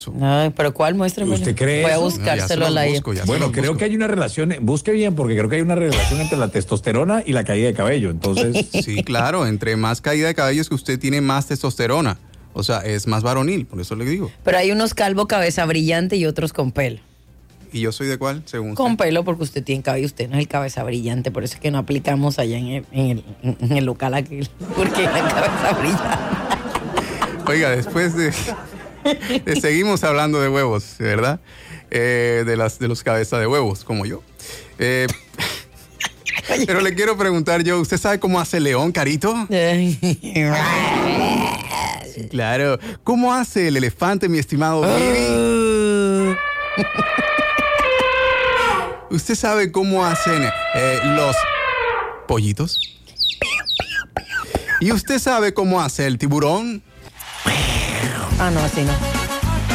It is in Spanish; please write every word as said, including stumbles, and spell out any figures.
Ay, pero ¿cuál? Muéstrame. ¿Usted cree Voy a eso? buscárselo a la I A. Bueno, creo que hay una relación, busque bien, porque creo que hay una relación entre la testosterona y la caída de cabello, entonces... Sí, claro, entre más caída de cabello es que usted tiene más testosterona, o sea, es más varonil, por eso le digo. Pero hay unos calvos cabeza brillante y otros con pelo. ¿Y yo soy de cuál, según Con usted? pelo, porque usted tiene cabello, usted no es el cabeza brillante, por eso es que no aplicamos allá en el, en el, en el local aquel, porque la cabeza brillante. Oiga, después de... Eh, seguimos hablando de huevos, ¿verdad? Eh, de, las, de los cabezas de huevos, como yo. Eh, pero le quiero preguntar yo, ¿usted sabe cómo hace león, Carito? Sí, claro. ¿Cómo hace el elefante, mi estimado Vivi? ¿Usted sabe cómo hacen eh, los pollitos? ¿Y usted sabe cómo hace el tiburón? Ah, no, así no.